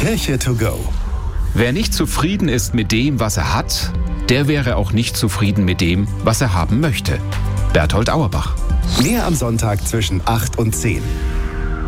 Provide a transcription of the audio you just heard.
Kirche to go. Wer nicht zufrieden ist mit dem, was er hat, der wäre auch nicht zufrieden mit dem, was er haben möchte. Berthold Auerbach. Mehr am Sonntag zwischen 8 und 10.